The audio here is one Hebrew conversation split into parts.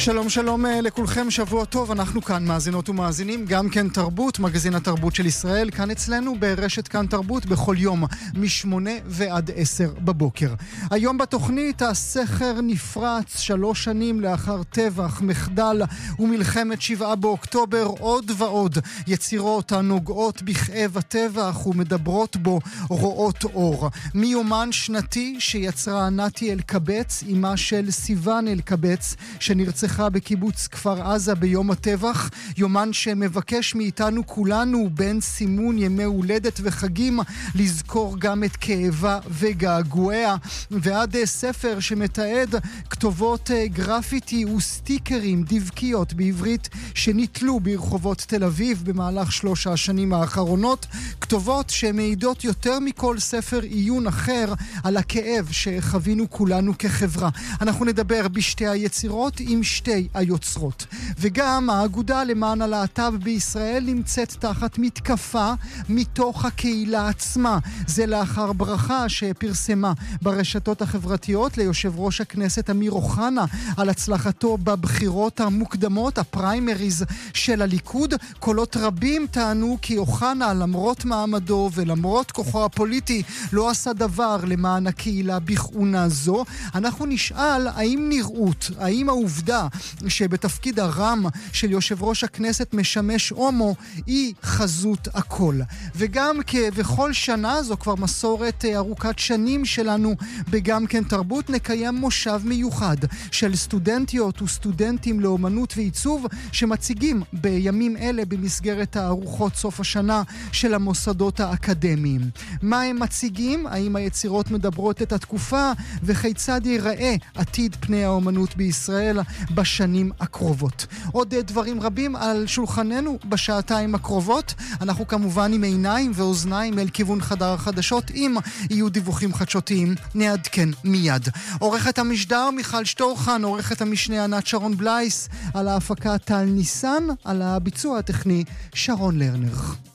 שלום שלום לכולכם, שבוע טוב, אנחנו כאן מאזינות ומאזינים, גם כן תרבות, מגזין התרבות של ישראל, כאן אצלנו ברשת כאן תרבות בכל יום מ8 ועד 10 בבוקר. היום בתוכנית הסכר נפרץ 3 שנים לאחר טבח, מחדל ומלחמת 7 באוקטובר, עוד ועוד יצירות הנוגעות בכאב הטבח ומדברות בו רואות אור. מיומן שנתי שיצרה נתי אלקבץ, אימה של סיוון אלקבץ, שנרצחה בקיבוץ כפר עזה ביום הטבח, יומן שמבקש מאיתנו כולנו בין סימון ימי הולדת וחגים לזכור גם את כאבה וגעגועיה, ועד ספר שמתעד כתובות גרפיטי וסטיקרים דבקיות בעברית שניתלו ברחובות תל אביב במהלך 3 השנים האחרונות, כתובות שמעידות יותר מכל ספר עיון אחר על הכאב שחווינו כולנו כחברה. אנחנו נדבר בשתי היצירות עם שתי היוצרות. וגם האגודה למען הלהט"ב בישראל נמצאת תחת מתקפה מתוך הקהילה עצמה. זה לאחר ברכה שפרסמה ברשתות החברתיות ליושב ראש הכנסת אמיר אוחנה על הצלחתו בבחירות המוקדמות, הפריימריז של הליכוד. קולות רבים טענו כי אוחנה, למרות מעמדו ולמרות כוחו הפוליטי, לא עשה דבר למען הקהילה בכהונה זו. אנחנו נשאל האם נראות, האם העובדה שבתפקיד הרם של יושב ראש הכנסת משמש הומו היא חזות הכל. וגם כבכל שנה, זו כבר מסורת ארוכת שנים שלנו בגם כן תרבות, נקיים מושב מיוחד של סטודנטיות וסטודנטים לאומנות ועיצוב שמציגים בימים אלה במסגרת הארוחות סוף השנה של המוסדות האקדמיים. מה הם מציגים? האם היצירות מדברות את התקופה? וכיצד ייראה עתיד פני האומנות בישראל בשנים הקרובות? עוד דברים רבים על שולחננו בשעתיים הקרובות. אנחנו כמובן עם עיניים ואוזניים אל כיוון חדר החדשות. אם יהיו דיווחים חדשותיים נעדכן מיד. עורכת המשדר מיכל שטורחן, עורכת המשנה ענת שרון בלייס, על ההפקה טל ניסן, על הביצוע הטכני שרון לרנר.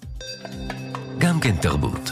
גם כן תרבות.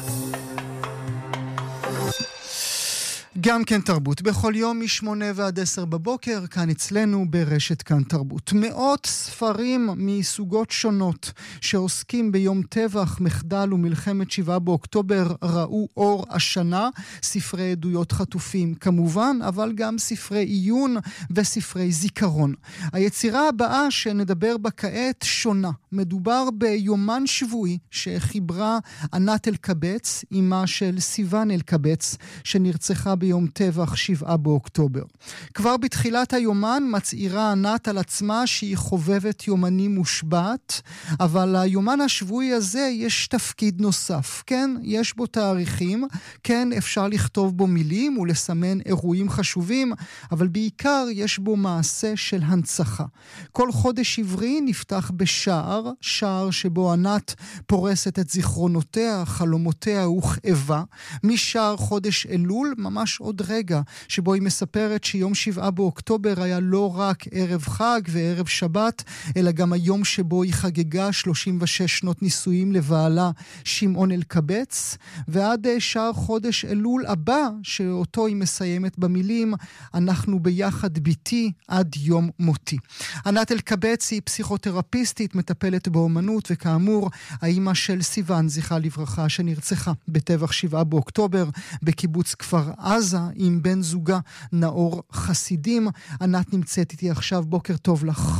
גם כן תרבות, בכל יום מ8 ועד 10 בבוקר, כאן אצלנו ברשת כאן תרבות. מאות ספרים מסוגות שונות שעוסקים ביום טבח, מחדל ומלחמת 7 באוקטובר ראו אור השנה. ספרי עדויות חטופים כמובן, אבל גם ספרי עיון וספרי זיכרון. היצירה הבאה שנדבר בה כעת שונה. מדובר ביומן שבועי שחיברה ענת אלקבץ, אימה של סיוון אלקבץ, שנרצחה ביום טבח 7 באוקטובר. כבר בתחילת היומן מצעירה ענת על עצמה שהיא חובבת יומנים מושבעת, אבל ליומן השבועי הזה יש תפקיד נוסף. כן, יש בו תאריכים, כן, אפשר לכתוב בו מילים ולסמן אירועים חשובים, אבל בעיקר יש בו מעשה של הנצחה. כל חודש עברי נפתח בשער, שער שבו ענת פורסת את זיכרונותיה, חלומותיה וכאבה. משער חודש אלול, ממש עוד רגע, שבו היא מספרת שיום 7 באוקטובר היה לא רק ערב חג וערב שבת, אלא גם היום שבו היא חגגה 36 שנות נישואים לבעלה שמעון אלקבץ, ועד שער חודש אלול הבא, שאותו היא מסיימת במילים, אנחנו ביחד ביתי עד יום מותי. ענת אלקבץ היא פסיכותרפיסטית, מטפלת באומנות, וכאמור, האימא של סיוון, זכרה לברכה, שנרצחה בטבח 7 באוקטובר בקיבוץ כפר עזה עם בן זוגה נאור חסידים. ענת נמצאת איתי עכשיו, בוקר טוב לך.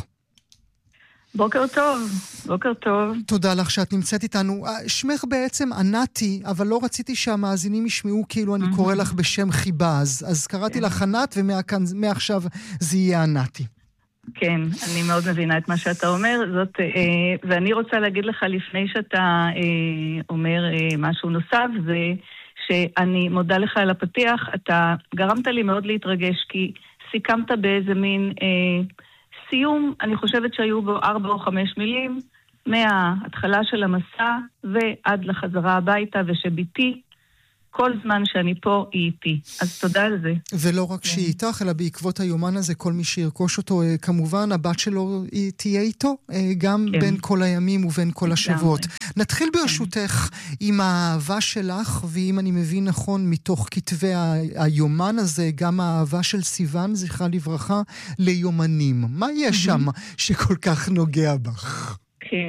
בוקר טוב, בוקר טוב. תודה לך שאת נמצאת איתנו. שמך בעצם ענתי, אבל לא רציתי שהמאזינים ישמעו כאילו אני קורא לך בשם חיבה, אז קראתי לך ענת, ומעכשיו זה יהיה ענתי. כן, אני מאוד מבינה את מה שאתה אומר, ואני רוצה להגיד לך לפני שאתה אומר משהו נוסף, זה שאני מודה לך על הפתיח, אתה גרמת לי מאוד להתרגש, כי סיכמת באיזה מין סיום, אני חושבת שהיו בו 4 או 5 מילים, מההתחלה של המסע ועד לחזרה הביתה, ושביתי כל זמן שאני פה היא איתי. אז תודה על זה. ולא רק שהיא איתך, אלא בעקבות היומן הזה, כל מי שירכוש אותו, כמובן, הבת שלו תהיה איתו, גם בין כל הימים ובין כל השבועות. נתחיל ברשותך עם האהבה שלך, ואם אני מבין נכון, מתוך כתבי היומן הזה, גם האהבה של סיוון, זכרה לברכה, ליומנים. מה יש שם שכל כך נוגע בך? כן.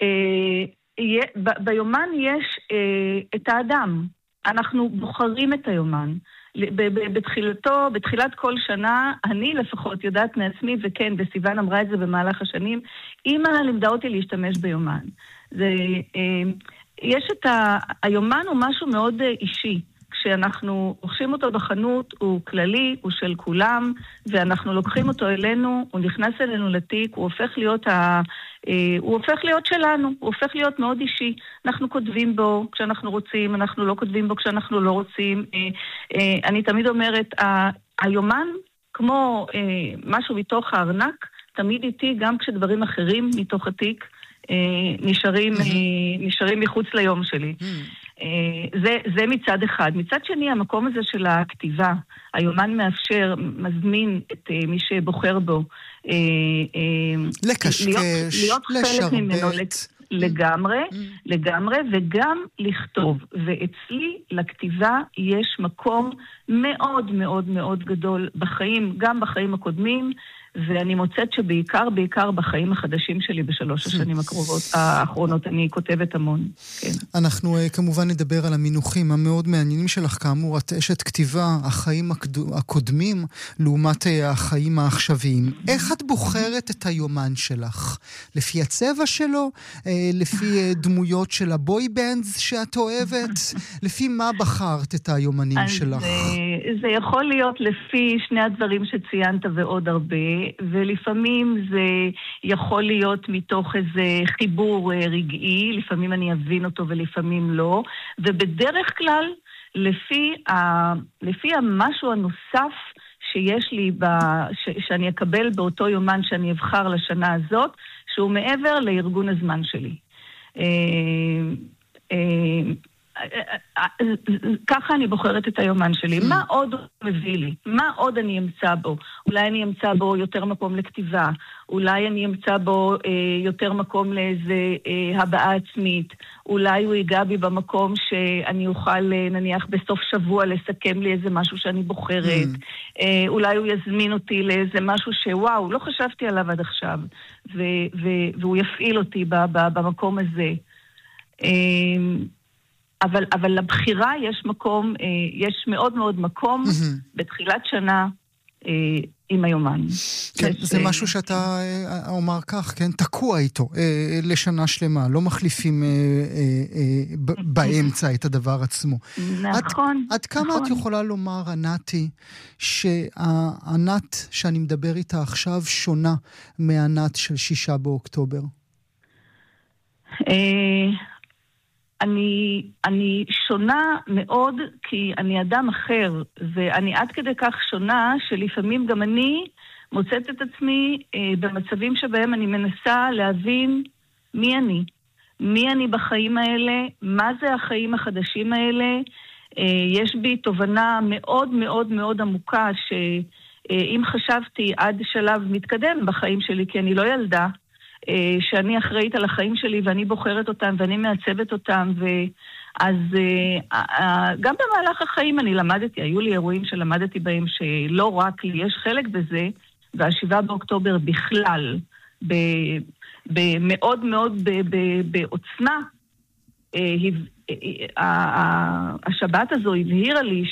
ביומן יש את האדם. אנחנו בוחרים את היומן. בתחילת כל שנה, אני לפחות יודעת מעצמי, וכן, וסיוון אמרה את זה במהלך השנים, אמא לימדה אותי להשתמש ביומן. יש היומן הוא משהו מאוד אישי. כשאנחנו רוכשים אותו בחנות, הוא כללי, הוא של כולם, ואנחנו לוקחים אותו אלינו, הוא נכנס אלינו לתיק, הוא הופך להיות שלנו, הוא הופך להיות מאוד אישי. אנחנו כותבים בו כשאנחנו רוצים, אנחנו לא כותבים בו כשאנחנו לא רוצים. אני תמיד אומרת, היומן, כמו משהו מתוך הארנק, תמיד איתי, גם כשדברים אחרים מתוך התיק, נשארים מחוץ ליום שלי. זה מצד אחד. מצד שני, המקום הזה של הכתיבה, היומן מאפשר, מזמין את מי שבוחר בו להיות חלק ממנו לגמרי, וגם לכתוב. ואצלי לכתיבה יש מקום מאוד מאוד מאוד גדול בחיים, גם בחיים הקודמים, ואני מוצאת שבעיקר בחיים החדשים שלי בשלוש השנים האחרונות אני כותבת המון. כן. אנחנו כמובן נדבר על המינוחים המאוד מעניינים שלך, כאמור, את אשת כתיבה, החיים הקודמים לעומת החיים העכשוויים. איך את בוחרת את היומן שלך? לפי הצבע שלו? לפי דמויות של הבוי בנדס שאת אוהבת? לפי מה בחרת את היומנים שלך? זה יכול להיות לפי שני הדברים שציינת ועוד הרבה, ולפעמים זה יכול להיות מתוך איזה חיבור רגעי, לפעמים אני אבין אותו ולפעמים לא, ובדרך כלל לפי המשהו הנוסף שיש לי, שאני אקבל באותו יומן שאני אבחר לשנה הזאת, שהוא מעבר לארגון הזמן שלי. ככה אני בוחרת את היומן שלי. מה עוד מביא לי? מה עוד אני אמצא בו? אולי אני אמצא בו יותר מקום לכתיבה, אולי אני אמצא בו יותר מקום לאיזה הבעה עצמית, אולי הוא ייגע בי במקום שאני אוכל נניח בסוף שבוע לסכם לי איזה משהו שאני בוחרת, אולי הוא יזמין אותי לאיזה משהו שוואו, לא חשבתי עליו עד עכשיו, והוא יפעיל אותי במקום הזה. אבל לבחירה יש מקום, יש מאוד מאוד מקום בתחילת שנה עם היומן. כן, זה משהו שאתה אומר כך, כן, תקוע איתו לשנה שלמה, לא מחליפים באמצע את הדבר עצמו. נכון. עד כמה את יכולה לומר, ענתי, שהענת שאני מדבר איתה עכשיו שונה מהענת של 6 באוקטובר? אני שונה מאוד כי אני אדם אחר, ואני עד כדי כך שונה שלפעמים גם אני מוצאת את עצמי במצבים שבהם אני מנסה להבין מי אני בחיים האלה, מה זה החיים החדשים האלה. יש בי תובנה מאוד מאוד מאוד עמוקה שאם חשבתי עד שלב מתקדם בחיים שלי, כי אני לא ילדה, שאני אחראית על החיים שלי ואני בוחרת אותם ואני מעצבת אותם, אז גם במהלך החיים אני למדתי, היו לי אירועים שלמדתי בהם שלא רק לי יש חלק בזה, וה7 באוקטובר בכלל מאוד מאוד בעוצמה, השבת הזו הבהירה לי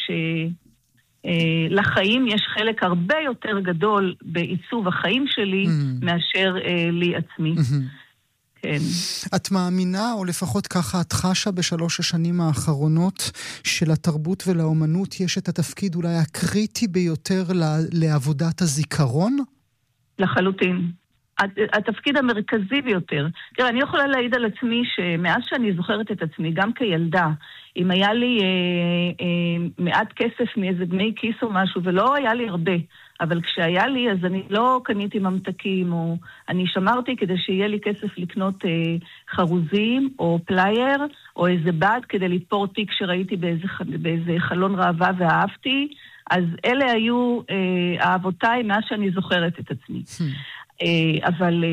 לחיים יש חלק הרבה יותר גדול בעיצוב החיים שלי מאשר לי עצמי. כן. את מאמינה, או לפחות ככה את חשה ב3 השנים האחרונות, שלתרבות ולאומנות יש את התפקיד אולי הקריטי ביותר לעבודת הזיכרון? לחלוטין. התפקיד המרכזי ביותר. תראה, אני יכולה להעיד על עצמי שמאז שאני זוכרת את עצמי, גם כילדה, אם היה לי מעט כסף מאיזה דמי כיס או משהו, ולא היה לי הרבה, אבל כשהיה לי, אז אני לא קניתי ממתקים, או אני שמרתי כדי שיהיה לי כסף לקנות חרוזים, או פלייר, או איזה בד, כדי לתפור תיק שראיתי באיזה חלון ראווה ואהבתי, אז אלה היו אהבותיי מאז שאני זוכרת את עצמי. אבל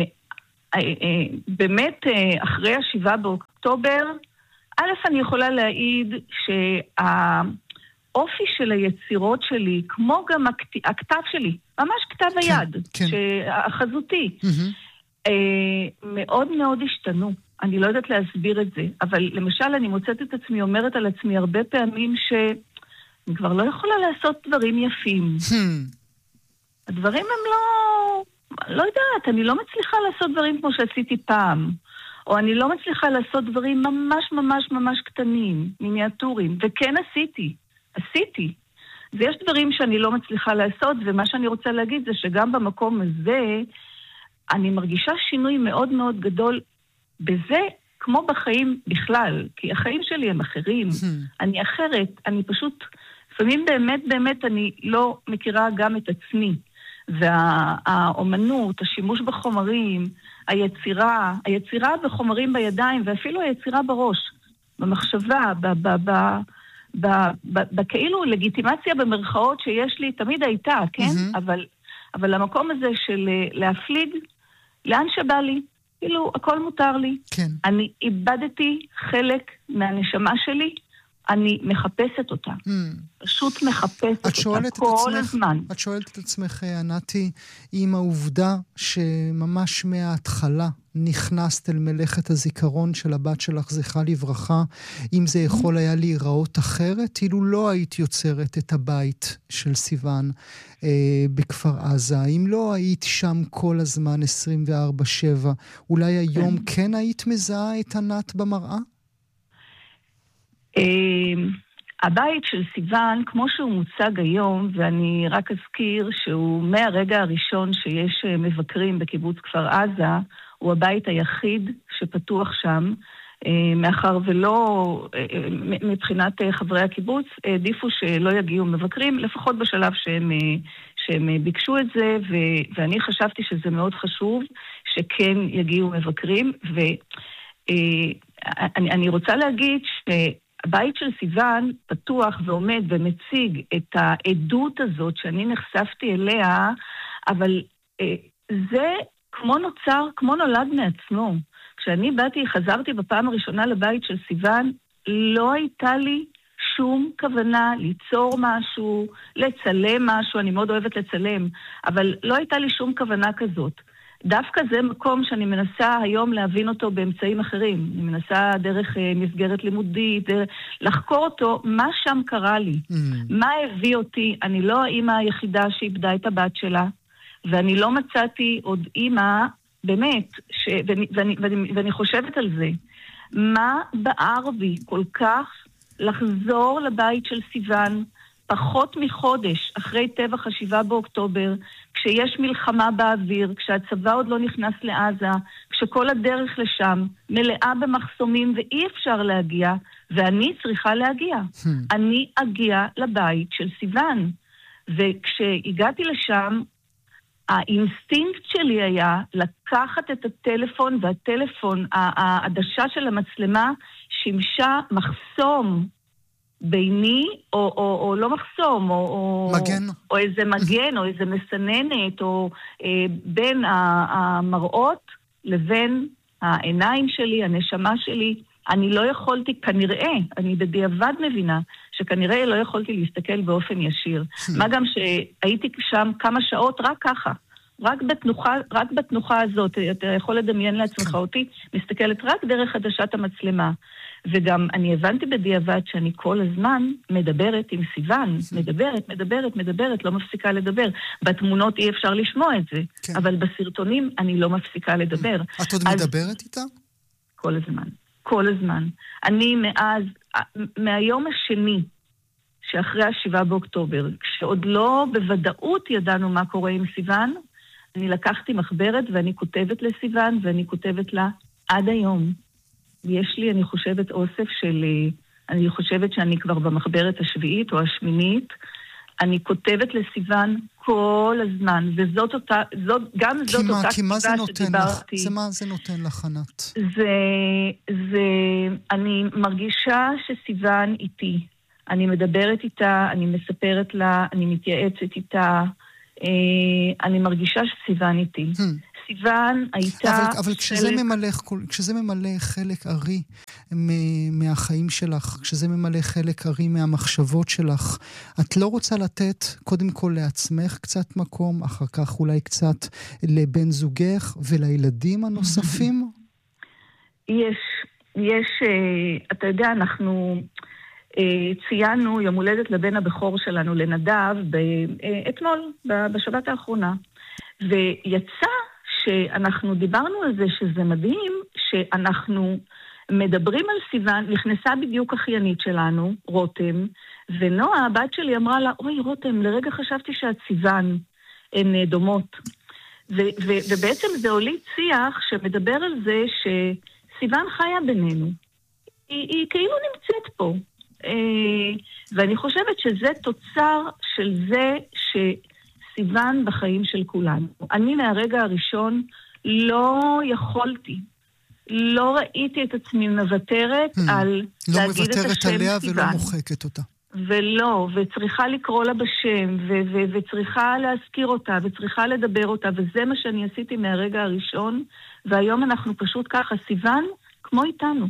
באמת, אחרי 7 באוקטובר, א', אני יכולה להעיד שהאופי של היצירות שלי, כמו גם הכתב שלי, ממש כתב היד, החזותי, מאוד מאוד השתנו. אני לא יודעת להסביר את זה, אבל למשל אני מוצאת את עצמי, אומרת על עצמי הרבה פעמים שאני כבר לא יכולה לעשות דברים יפים. הדברים הם לא יודעת, אני לא מצליחה לעשות דברים כמו שעשיתי פעם, או אני לא מצליחה לעשות דברים ממש ממש ממש קטנים, מיניאטורים, וכן עשיתי. ויש דברים שאני לא מצליחה לעשות, ומה שאני רוצה להגיד זה שגם במקום הזה, אני מרגישה שינוי מאוד מאוד גדול בזה, כמו בחיים בכלל, כי החיים שלי הם אחרים, אני אחרת, אני פשוט, לפעמים באמת אני לא מכירה גם את עצמי, והאומנות, השימוש בחומרים, היצירה בחומרים בידיים, ואפילו היצירה בראש, במחשבה, בכאילו לגיטימציה במרכאות שיש לי, תמיד הייתה, כן? אבל המקום הזה של להפליג, לאן שבא לי, כאילו הכל מותר לי. אני איבדתי חלק מהנשמה שלי, אני מחפשת אותה. פשוט מחפשת אותה כל הזמן. את שואלת את עצמך, ענתי, עם העובדה שממש מההתחלה נכנסת אל מלאכת הזיכרון של הבת שלך, זכרה לברכה, אם זה יכול היה להיראות אחרת, אילו לא היית יוצרת את הבית של סיוון בכפר עזה, אם לא היית שם כל הזמן 24/7, אולי היום כן היית מזהה את ענת במראה? הבית של סיוון, כמו שהוא מוצג היום, ואני רק אזכיר שהוא מהרגע הראשון שיש מבקרים בקיבוץ כפר עזה, הוא הבית היחיד שפתוח שם, מאחר ולא, מבחינת חברי הקיבוץ, העדיפו שלא יגיעו מבקרים, לפחות בשלב שהם ביקשו את זה, ואני חשבתי שזה מאוד חשוב שכן יגיעו מבקרים, ואני רוצה להגיד הבית של סיוון פתוח ועומד ומציג את העדות הזאת שאני נחשפתי אליה, אבל זה כמו נולד מעצמו. כשאני חזרתי בפעם הראשונה לבית של סיוון, לא הייתה לי שום כוונה ליצור משהו, לצלם משהו, אני מאוד אוהבת לצלם, אבל לא הייתה לי שום כוונה כזאת. דווקא זה מקום שאני מנסה היום להבין אותו באמצעים אחרים. אני מנסה דרך מסגרת לימודית, לחקור אותו, מה שם קרה לי. מה הביא אותי? אני לא האמא היחידה שאיבדה את הבת שלה, ואני לא מצאתי עוד אמא, באמת, ואני חושבת על זה. מה בער בי כל כך לחזור לבית של סיוון, פחות מחודש אחרי טבח 7 באוקטובר, כשיש מלחמה באוויר, כשהצבא עוד לא נכנס לעזה, כשכל הדרך לשם מלאה במחסומים ואי אפשר להגיע, ואני צריכה להגיע. אני אגיע לבית של סיוון. וכשהגעתי לשם, האינסטינקט שלי היה לקחת את הטלפון, והטלפון, העדשה של המצלמה, שימשה מחסום ביני, או לא מחסום, מגן. או איזה מגן, או איזה מסננת, או בין המראות לבין העיניים שלי, הנשמה שלי. אני לא יכולתי, כנראה, אני בדיעבד מבינה, שכנראה לא יכולתי להסתכל באופן ישיר. מה גם שהייתי שם כמה שעות רק ככה. רק בתנוחה הזאת, אתה יכול לדמיין לעצמך אותי, מסתכלת רק דרך עדשת המצלמה. וגם אני הבנתי בדיעבד שאני כל הזמן מדברת עם סיוון, מדברת, לא מפסיקה לדבר. בתמונות אי אפשר לשמוע את זה, כן. אבל בסרטונים אני לא מפסיקה לדבר. את עוד מדברת איתה? כל הזמן. אני מהיום השני, שאחרי 7 באוקטובר, כשעוד לא בוודאות ידענו מה קורה עם סיוון, אני לקחתי מחברת ואני כותבת לסיוון, ואני כותבת לה עד היום. יש לי, אני חושבת, אוסף של... אני חושבת שאני כבר במחברת השביעית או השמינית. אני כותבת לסיוון כל הזמן, וזאת אותה, גם זאת אותה כתיבה שדיברתי. מה זה נותן לך, ענת? אני מרגישה שסיוון איתי. אני מדברת איתה, אני מספרת לה, אני מתייעצת איתה, אני מרגישה שסיוון איתי. סיוון הייתה... אבל כשזה ממלא חלק ארי מהחיים שלך, כשזה ממלא חלק ארי מהמחשבות שלך, את לא רוצה לתת קודם כל לעצמך קצת מקום, אחר כך אולי קצת לבן זוגך ולילדים הנוספים? יש, אתה יודע, אנחנו ציינו יום הולדת לבן הבכור שלנו, לנדב, אתמול, בשבת האחרונה. ויצא שאנחנו דיברנו על זה שזה מדהים, שאנחנו מדברים על סיוון, נכנסה בדיוק אחיינית שלנו, רותם, ונועה, הבת שלי, אמרה לה, אוי רותם, לרגע חשבתי שאת סיוון, הן דומות. ובעצם זה הוליד שיח שמדבר על זה שסיוון חיה בינינו. היא כאילו נמצאת פה. ואני חושבת שזה תוצר של זה סיוון בחיים של כולנו. אני מהרגע הראשון לא יכולתי, לא ראיתי את עצמי מוותרת על להגיד את השם סיוון. לא מוותרת עליה ולא מוחקת אותה. ולא, וצריכה לקרוא לה בשם, וצריכה להזכיר אותה, וצריכה לדבר אותה, וזה מה שאני עשיתי מהרגע הראשון, והיום אנחנו פשוט ככה, סיוון כמו איתנו.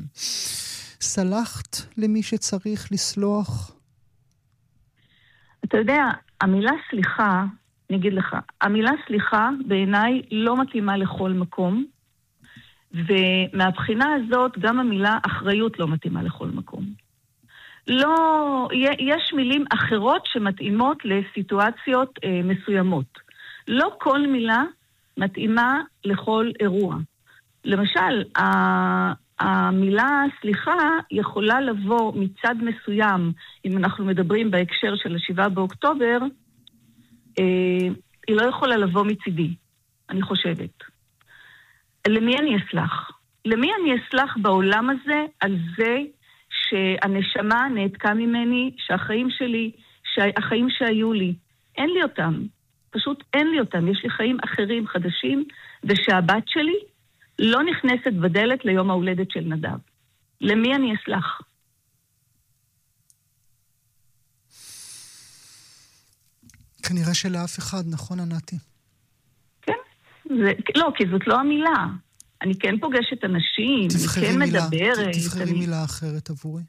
סלחת למי שצריך לסלוח? אתה יודע, המילה סליחה, אני אגיד לך, המילה סליחה בעיניי לא מתאימה לכל מקום, ומהבחינה הזאת גם המילה אחריות לא מתאימה לכל מקום. לא, יש מילים אחרות שמתאימות לסיטואציות מסוימות. לא כל מילה מתאימה לכל אירוע. למשל, המילה סליחה יכולה לבוא מצד מסוים, אם אנחנו מדברים בהקשר של 7 באוקטובר, היא לא יכולה לבוא מצידי, אני חושבת. למי אני אסלח? למי אני אסלח בעולם הזה על זה שהנשמה נעתקה ממני, שהחיים שלי, שהחיים שהיו לי, אין לי אותם. פשוט אין לי אותם. יש לי חיים אחרים, חדשים, ושהבת שלי לא נכנסת בדלת ליום ההולדת של נדב. למי אני אסלח? כנראה שלאף אחד, נכון, ענתי? כן. לא, כי זאת לא המילה. אני כן פוגשת אנשים, אני כן מדברת. תבחרי מילה אחרת עבורי.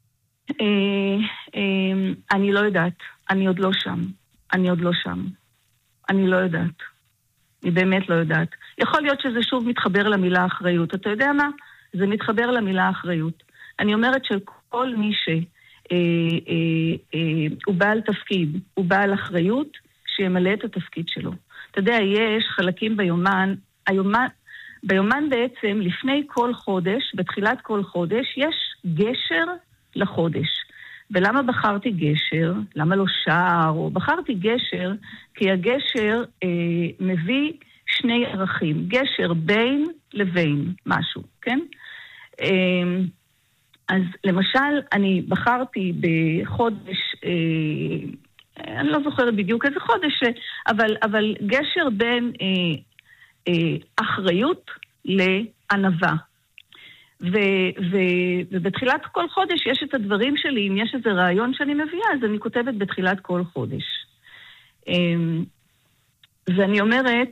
אני לא יודעת. אני עוד לא שם. אני לא יודעת. אני באמת לא יודעת. יכול להיות שזה שוב מתחבר למילה אחריות. אתה יודע מה? זה מתחבר למילה אחריות. אני אומרת שכל מי שהוא בעל תפקיד, הוא בעל אחריות, שימלא את התפקיד שלו. אתה יודע, יש חלקים ביומן בעצם, לפני כל חודש, בתחילת כל חודש, יש גשר לחודש. ולמה בחרתי גשר? למה לא שער? או בחרתי גשר, כי הגשר מביא שני ערכים. גשר בין לבין משהו, כן? אז למשל, אני בחרתי בחודש, אני לא זוכרת בדיוק איזה חודש, אבל גשר בין אחריות לענווה. ובתחילת כל חודש יש את הדברים שלי, אם יש איזה רעיון שאני מביאה, אז אני כותבת בתחילת כל חודש. ואני אומרת,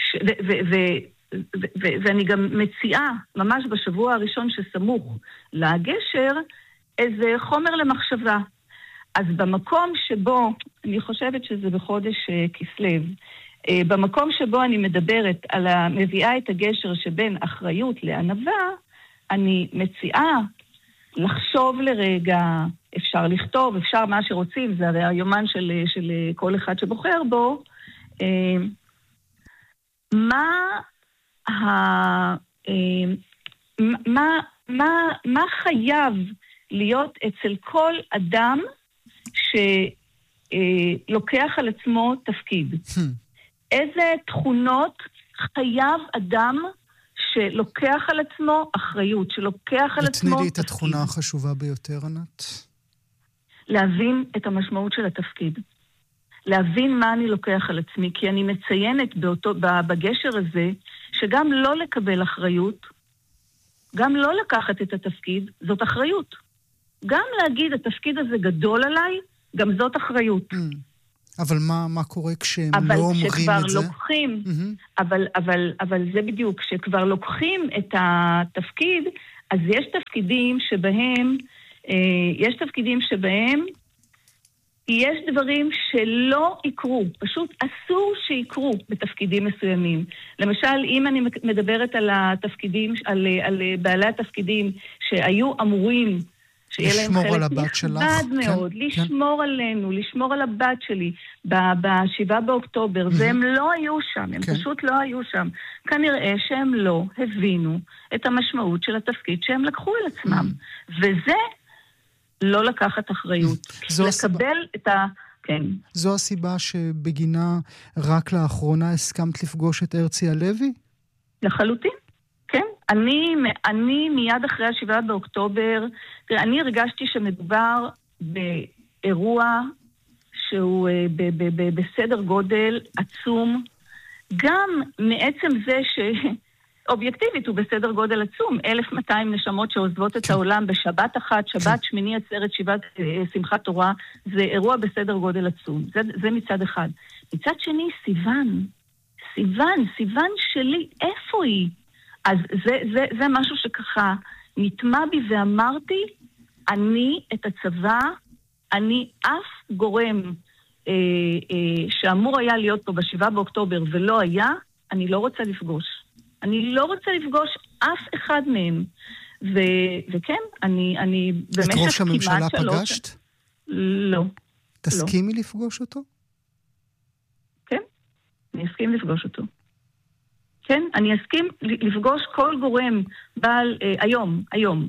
ואני גם מציעה, ממש בשבוע הראשון שסמוך לגשר, איזה חומר למחשבה. אז במקום שבו, אני חושבת שזה בחודש כסלו, במקום שבו אני מדברת על מביאה את הגשר שבין אחריות לענווה, אני מציעה לחשוב לרגע, אפשר לכתוב, אפשר מה שרוצים, זה הרי היומן של כל אחד שבוחר בו, מה חייב להיות אצל כל אדם שלוקח על עצמו תפקיד. איזה תכונות חייב אדם שלוקח על עצמו אחריות, שלוקח על עצמו... תתני לי את התכונה החשובה ביותר, ענת. להבין את המשמעות של התפקיד. להבין מה אני לוקח על עצמי, כי אני מציינת בגשר הזה, שגם לא לקבל אחריות, גם לא לקחת את התפקיד, זאת אחריות. גם להגיד, התפקיד הזה גדול עליי, גם זאת אחריות. אבל מה קורה כשהם לא אומרים את זה? לוקחים, אבל זה בדיוק, כשכבר לוקחים את התפקיד, אז יש תפקידים שבהם יש דברים שלא יקרו, פשוט אסור שיקרו בתפקידים מסוימים. למשל, אם אני מדברת על התפקידים, על בעלי התפקידים שהיו אמורים לשמור על הבת שלך. מאוד, לשמור עלינו, לשמור על הבת שלי ב7 באוקטובר, והם לא היו שם, הם פשוט לא היו שם. כנראה שהם לא הבינו את המשמעות של התפקיד שהם לקחו על עצמם. וזה לא לקחת אחריות. לקבל את ה... כן. זו הסיבה שבגינה רק לאחרונה הסכמת לפגוש את הרצי הלוי? לחלוטין. כן, אני מיד אחרי 7 באוקטובר, אני הרגשתי שמדובר באירוע שהוא בסדר גודל עצום, גם מעצם זה שאובייקטיבית הוא בסדר גודל עצום, 1,200 נשמות שעוזבות את העולם בשבת אחת, שבת שמיני עצרת, שבת שמחת תורה, זה אירוע בסדר גודל עצום, זה מצד אחד. מצד שני, סיוון שלי, איפה היא? אז זה משהו שככה נטמע בי ואמרתי, אני את הצבא, אני אף גורם שאמור היה להיות פה ב7 באוקטובר ולא היה, אני לא רוצה לפגוש. אני לא רוצה לפגוש אף אחד מהם. וכן, אני במשך את ראש הממשלה פגשת? לא. תסכימי לפגוש אותו? כן, אני אסכים לפגוש אותו. כן, אני אסכים לפגוש כל גורם בעל, היום,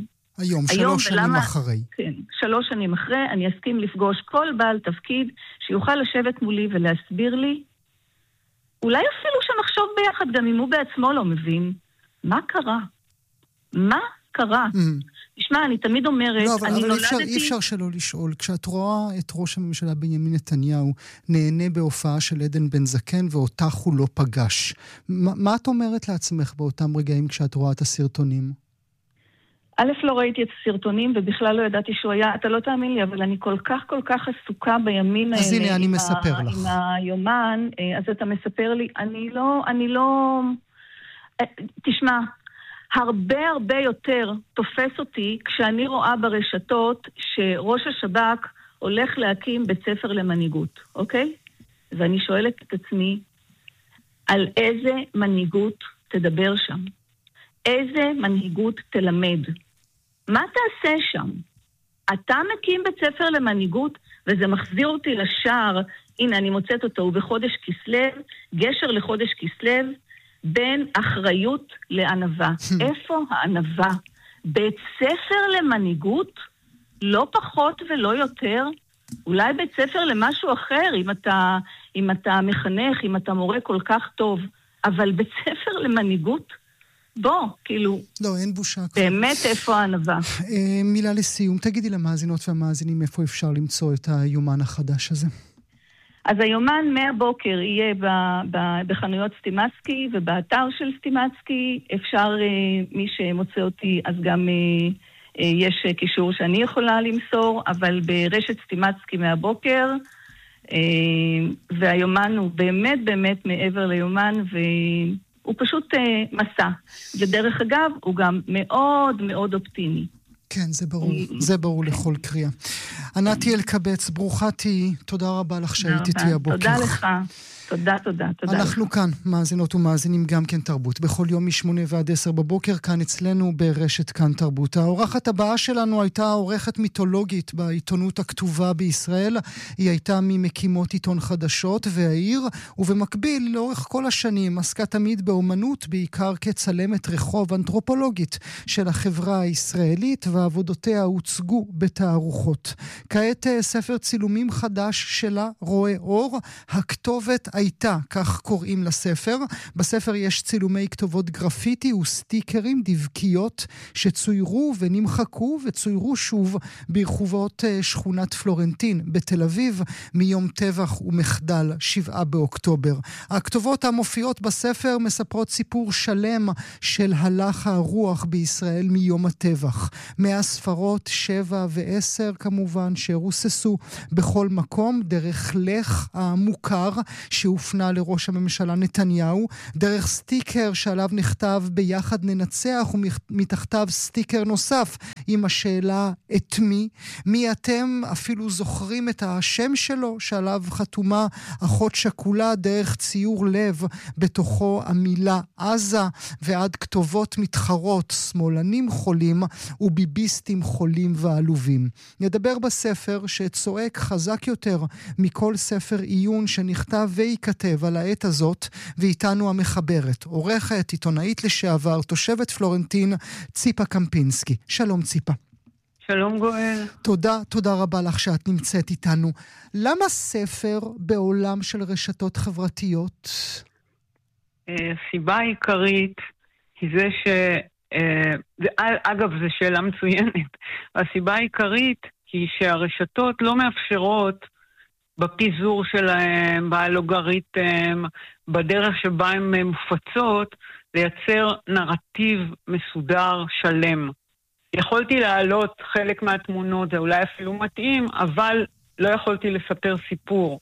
3 שנים אחרי. כן, 3 שנים אחרי, אני אסכים לפגוש כל בעל תפקיד שיוכל לשבת מולי ולהסביר לי, אולי אפילו שנחשוב ביחד, גם אם הוא בעצמו לא מבין, מה קרה? מה קרה? תשמע, אני תמיד אומרת, לא, אבל אי אפשר שלא לשאול. כשאת רואה את ראש הממשלה בנימין נתניהו נהנה בהופעה של עדן בן זקן ואותך הוא לא פגש, מה את אומרת לעצמך באותם רגעים כשאת רואה את הסרטונים? א', לא ראיתי את הסרטונים ובכלל לא ידעתי שהוא היה, אתה לא תאמין לי, אבל אני כל כך עסוקה בימים האלה. אז הנה, אני מספר לך. עם היומן, אז אתה מספר לי, אני לא... תשמע, הרבה יותר תופס אותי כשאני רואה ברשתות שראש השב"כ הולך להקים בית ספר למנהיגות, אוקיי? ואני שואלת את עצמי, על איזה מנהיגות תדבר שם? איזה מנהיגות תלמד? מה תעשה שם? אתה מקים בית ספר למנהיגות, וזה מחזיר אותי לשער, הנה אני מוצאת אותו, הוא בחודש כסלו, גשר לחודש כסלו, בין אחריות לענווה. איפה הענווה? בית ספר למנהיגות? לא פחות ולא יותר? אולי בית ספר למשהו אחר, אם אתה מחנך, אם אתה מורה כל כך טוב, אבל בית ספר למנהיגות? בוא, כאילו... לא, אין בושה. באמת איפה הענווה? מילה לסיום, תגידי למאזינות והמאזינים איפה אפשר למצוא את היומן החדש הזה. אז היומן מהבוקר יהיה בחנויות סטימצקי ובאתר של סטימצקי. אפשר, מי שמוצא אותי, אז גם יש קישור שאני יכולה למסור, אבל ברשת סטימצקי מהבוקר, והיומן הוא באמת מעבר ליומן, והוא פשוט מסע. ודרך אגב, הוא גם מאוד אופטימי. כן, זה ברור לכל קריאה. ענת אלקבץ, ברוכה תהי, תודה רבה לך שהיית איתי הבוקר. תודה לך, תודה. אנחנו כאן, מאזינות ומאזינים גם כן תרבות, בכל יום מ8 ועד 10 בבוקר, כאן אצלנו ברשת כאן תרבות. האורחת הבאה שלנו הייתה עורכת מיתולוגית בעיתונות הכתובה בישראל, היא הייתה ממקימות עיתון חדשות והעיר, ובמקביל לאורך כל השנים עסקה תמיד באומנות, בעיקר כצלמת רחוב אנתרופולוגית של החברה הישראלית, ועבודותיה הוצגו בתערוכות. כעת ספר צילומים חדש שלה רואה אור. הכתובת הייתה, כך קוראים לספר. בספר יש צילומי כתובות גרפיטי וסטיקרים, דבקיות, שצוירו ונמחקו וצוירו שוב ברחובות שכונת פלורנטין בתל אביב מיום טבח ומחדל 7 באוקטובר. הכתובות המופיעות בספר מספרות סיפור שלם של הלך הרוח בישראל מיום הטבח. 100 ספרות, 7 ו10 כמובן, שרוססו בכל מקום, דרך לך המוכר שהופנה לראש הממשלה נתניהו, דרך סטיקר שעליו נכתב ביחד ננצח, ומתחתיו סטיקר נוסף עם השאלה את מי. מי אתם? אפילו זוכרים את השם שלו שעליו חתומה אחות שכולה, דרך ציור לב בתוכו המילה עזה, ועד כתובות מתחרות, שמאלנים חולים וביביסטים חולים ועלובים. נדבר בספר שצועק חזק יותר מכל ספר עיון שנכתב וייכתב על העת הזאת, ואיתנו המחברת, עורכת, עיתונאית לשעבר, תושבת פלורנטין, ציפה קמפינסקי. שלום ציפה. שלום גואל. תודה רבה לך שאת נמצאת איתנו. למה ספר בעולם של רשתות חברתיות? הסיבה העיקרית היא זה אגב, זו שאלה מצוינת. הסיבה העיקרית היא שהרשתות לא מאפשרות בפיזור שלהם, באלגוריתם, בדרך שבה הן מופצות, לייצר נרטיב מסודר שלם. יכולתי להעלות חלק מהתמונות, זה אולי אפילו מתאים, אבל לא יכולתי לספר סיפור.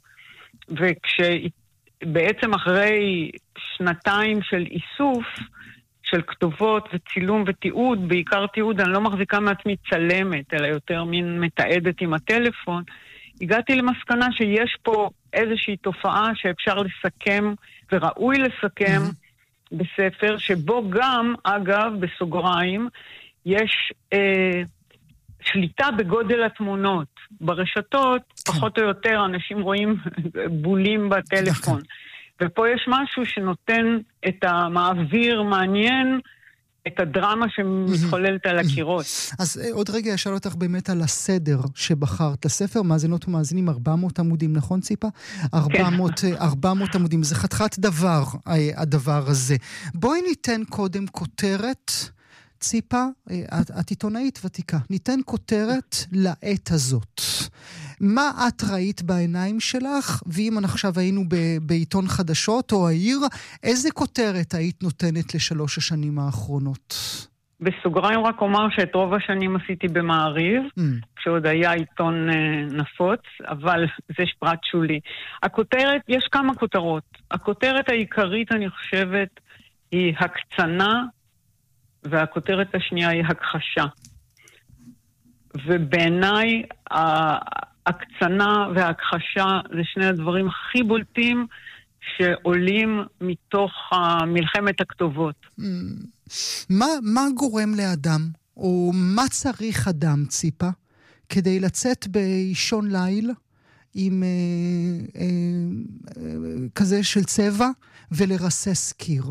וכשבעצם אחרי שנתיים של איסוף, של כתובות וצילום ותיעוד, בעיקר תיעוד, אני לא מחזיקה מעצמי צלמת, אלא יותר מין מתעדת עם הטלפון, הגעתי למסקנה שיש פה איזושהי תופעה שאפשר לסכם, וראוי לסכם בספר, שבו גם, אגב, בסוגריים, יש שליטה בגודל התמונות. ברשתות, פחות או יותר, אנשים רואים בולים בטלפון. ופה יש משהו שנותן את המעביר מעניין, את הדרמה שמתחוללת על הקירות. אז עוד רגע אשאל אותך באמת על הסדר שבחרת לספר, מאזינות ומאזינים 400 עמודים, נכון ציפה? 400 עמודים, זה חתיכת דבר, הדבר הזה. בואי ניתן קודם כותרת, ציפה, את עיתונאית ותיקה, ניתן כותרת לעת הזאת. מה את ראית בעיניים שלך, ואם עכשיו היינו בעיתון חדשות או העיר, איזה כותרת היית נותנת לשלוש השנים האחרונות? בסוגריים רק אומר שאת רוב השנים עשיתי במעריב, כשעוד היה עיתון נפוץ, אבל זה פרט שולי. הכותרת, יש כמה כותרות. הכותרת העיקרית, אני חושבת, היא הקצנה, והכותרת השנייה היא הכחשה. ובעיניי ההקצנה וההכחשה זה שני הדברים הכי בולטים שעולים מתוך מלחמת הכתובות. מה גורם לאדם, או מה צריך אדם, ציפה, כדי לצאת באישון ליל עם כזה של צבע ולרסס קיר?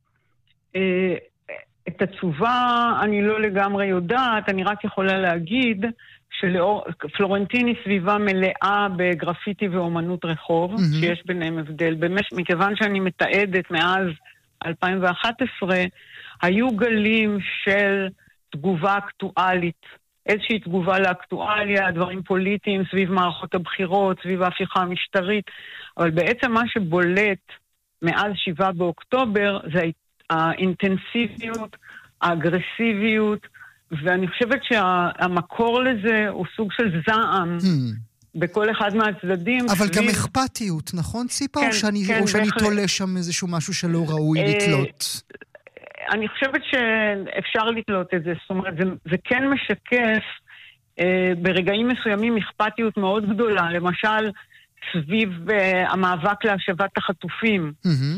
את התשובה אני לא לגמרי יודעת, אני רק יכולה להגיד שפלורנטין היא סביבה מלאה בגרפיטי ואומנות רחוב, שיש ביניהם הבדל. מכיוון שאני מתעדת מאז 2011, היו גלים של תגובה אקטואלית, איזושהי תגובה לאקטואליה, דברים פוליטיים סביב מערכות הבחירות, סביב ההפיכה המשטרית, אבל בעצם מה שבולט מאז 7 באוקטובר זה האינטנסיביות, האגרסיביות, ואני חושבת שהמקור לזה הוא סוג של זעם בכל אחד מהצדדים. אבל גם אכפתיות, נכון ציפה? כן, או שאני תולה שם איזשהו משהו שלא ראוי לתלות? אני חושבת שאפשר לתלות את זה, זאת אומרת, זה כן משקף ברגעים מסוימים אכפתיות מאוד גדולה, למשל סביב המאבק להשבת החטופים,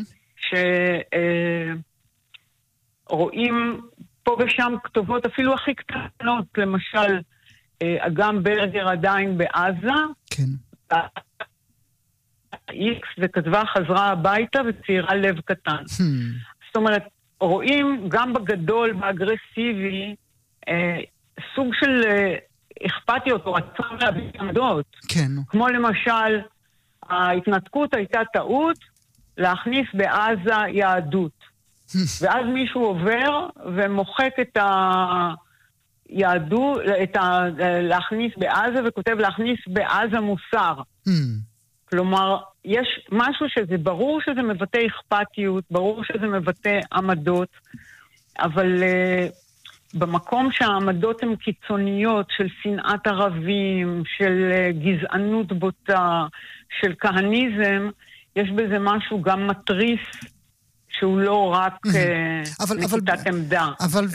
שרואים פה ושם כתובות אפילו הכי קטנות, למשל, אגם ברגר עדיין בעזה, כן. איקס, וכתבה חזרה הביתה וציירה לב קטן. זאת אומרת, רואים גם בגדול, באגרסיבי, סוג של אכפתיות או רצון להביא עמדות. כן. כמו למשל, ההתנתקות הייתה טעות להכניס בעזה יהדות. ואז מישהו עובר ומוחק את היהדות, להכניס בעזה, וכותב להכניס בעזה מוסר. כלומר, יש משהו שזה ברור שזה מבטא אכפתיות, ברור שזה מבטא עמדות, אבל במקום שהעמדות הן קיצוניות של שנאת ערבים, של גזענות בוטה, של כהניזם, יש בזה משהו גם מטריס, שהוא לא רק נקיטת עמדה.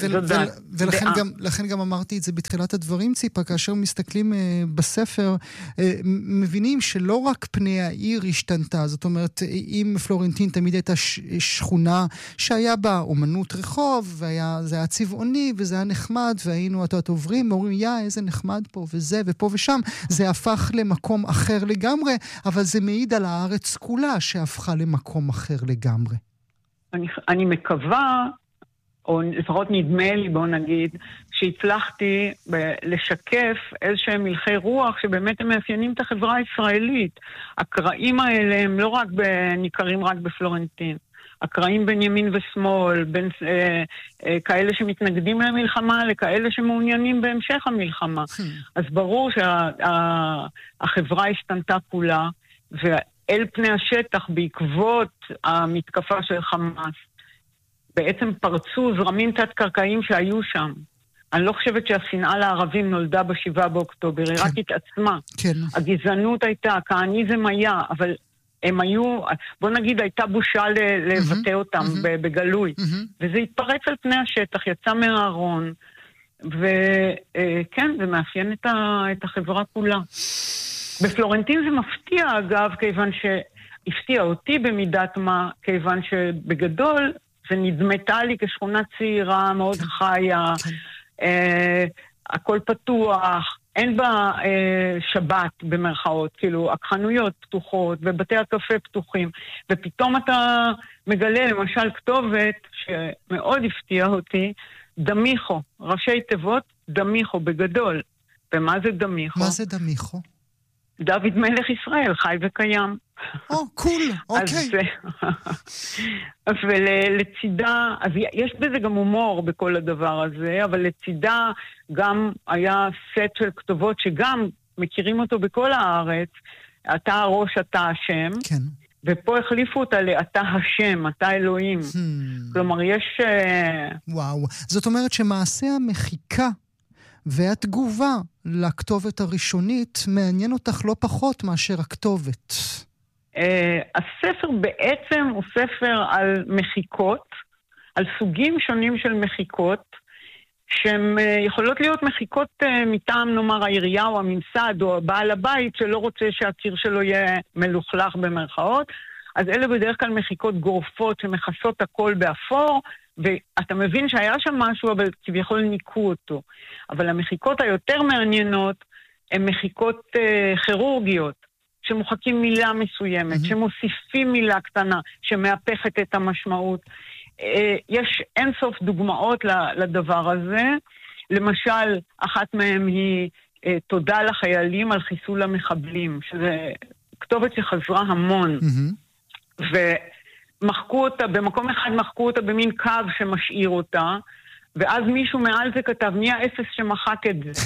ולכן גם אמרתי את זה בתחילת הדברים, ציפה, כאשר מסתכלים בספר, מבינים שלא רק פני העיר השתנתה, זאת אומרת, אם פלורנטין תמיד הייתה שכונה שהיה בה אומנות רחוב, זה היה צבעוני וזה היה נחמד, והיינו עוברים, אומרים, איזה נחמד פה וזה ופה ושם, זה הפך למקום אחר לגמרי, אבל זה מעיד על הארץ כולה שהפכה למקום אחר לגמרי. אני מקווה, או לפחות נדמה לי, בוא נגיד, שהצלחתי לשקף איזשהם מלכי רוח שבאמת הם מאפיינים את החברה הישראלית. הקרעים האלה הם לא רק ניכרים רק בפלורנטין. הקרעים בין ימין ושמאל, בין כאלה שמתנגדים למלחמה לכאלה שמעוניינים בהמשך המלחמה. אז ברור שהחברה השתנתה כולה, אל פני השטח בעקבות המתקפה של חמאס, בעצם פרצו זרמים תת-קרקעיים שהיו שם. אני לא חושבת שהשנאה לערבים נולדה ב7 באוקטובר, היא רק התעצמה. הגזענות הייתה, הכהניזם היה, אבל הם היו, בוא נגיד, הייתה בושה לבטא אותם בגלוי. וזה התפרץ על פני השטח, יצא מהארון, וכן, זה מאפיין את החברה כולה. בפלורנטין זה מפתיע, אגב, כיוון שהפתיע אותי במידת מה, כיוון שבגדול זה נדמתה לי כשכונה צעירה, מאוד חיה, הכל פתוח, אין בה שבת במרכאות, כאילו, החנויות פתוחות ובתי הקפה פתוחים, ופתאום אתה מגלה למשל כתובת שמאוד הפתיע אותי, דמיחו, ראשי תיבות דמיחו בגדול. ומה זה דמיחו? מה זה דמיחו? דוד מלך ישראל, חי וקיים. קול, אוקיי. ולצידה, אז יש בזה גם הומור בכל הדבר הזה, אבל לצידה גם היה סט של כתובות שגם מכירים אותו בכל הארץ, אתה הראש, אתה השם, כן. ופה החליפו אותה לאתה השם, אתה אלוהים. כלומר, יש... וואו, זאת אומרת שמעשה המחיקה והתגובה לכתובת הראשונית מעניין אותך לא פחות מאשר הכתובת. הספר בעצם הוא ספר על מחיקות, על סוגים שונים של מחיקות, שהן יכולות להיות מחיקות מטעם, נאמר, העירייה או הממסד או הבעל הבית שלא רוצה שהקיר שלו יהיה מלוכלך במרכאות, אז אלה בדרך כלל מחיקות גורפות שמכסות הכל באפור, ואתה מבין שהיה שם משהו, אבל כביכול ניקו אותו. אבל המחיקות היותר מעניינות הן מחיקות כירורגיות, שמוחקים מילה מסוימת, שמוסיפים מילה קטנה, שמהפכת את המשמעות. יש אינסוף דוגמאות לדבר הזה. למשל, אחת מהן היא תודה לחיילים על חיסול המחבלים, שזה כתובת שחזרה המון. ומחקו אותה, במקום אחד מחקו אותה במין קו שמשאיר אותה, ואז מישהו מעל זה כתב, מי האפס שמחק את זה?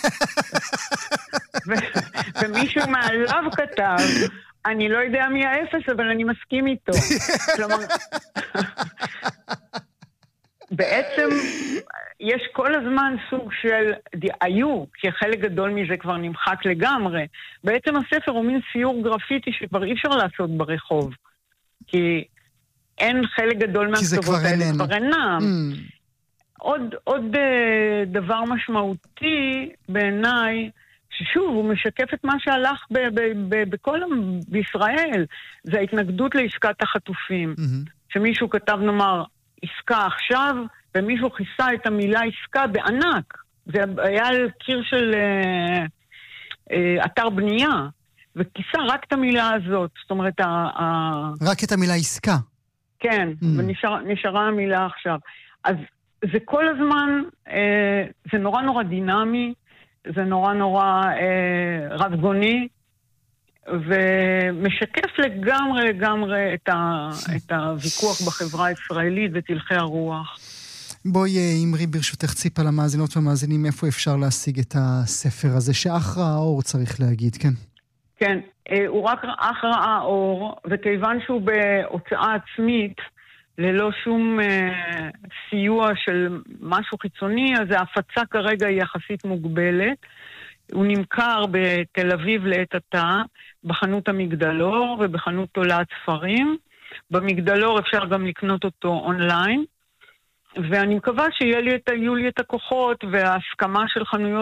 ומישהו מעליו כתב, אני לא יודע מי האפס, אבל אני מסכים איתו. כלומר, בעצם יש כל הזמן סוג של, כי חלק גדול מזה כבר נמחק לגמרי. בעצם הספר הוא מין ציור גרפיטי שכבר אי אפשר לעשות ברחוב. כי אין חלק גדול מהכתובות האלה כבר אינם. עוד דבר משמעותי בעיניי, ששוב, הוא משקף את מה שהלך בישראל. זה ההתנגדות לעסקת החטופים. שמישהו כתב, נאמר, עסקה עכשיו, ומישהו כיסה את המילה עסקה בענק. זה היה על קיר של אתר בנייה, וכיסה רק את המילה הזאת. זאת אומרת, רק את המילה עסקה. כן, ונשארה המילה עכשיו. אז זה כל הזמן, זה נורא נורא דינמי, זה נורא נורא רבגוני, ומשקף לגמרי את הוויכוח בחברה הישראלית ותלכי הרוח. בואי אמרי ברשותך ציפה למאזינות ומאזינים, איפה אפשר להשיג את הספר הזה, שאח ראה אור צריך להגיד, כן? כן, הוא רק אח ראה אור, וכיוון שהוא בהוצאה עצמית, ללא שום סיוע של משהו חיצוני, אז ההפצה כרגע היא יחסית מוגבלת. הוא נמכר בתל אביב לעת עתה, בחנות המגדלור ובחנות תולעת ספרים. במגדלור אפשר גם לקנות אותו אונליין, ואני מקווה שיהיו לי את הכוחות וההסכמה של חנויות